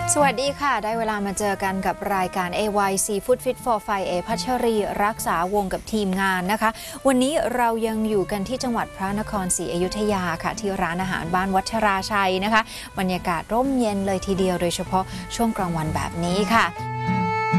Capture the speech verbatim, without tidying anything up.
สวัสดีค่ะได้เวลามาเจอกันกับรายการ เอ วาย Seafood Fit for Five เอพัชรีรักษาวงกับทีมงานนะคะวันนี้เรายังอยู่กันที่จังหวัดพระนครศรีอยุธยาค่ะที่ร้านอาหารบ้านวัชราชัยนะคะบรรยากาศร่มเย็นเลยทีเดียวโดยเฉพาะช่วงกลางวันแบบนี้ค่ะ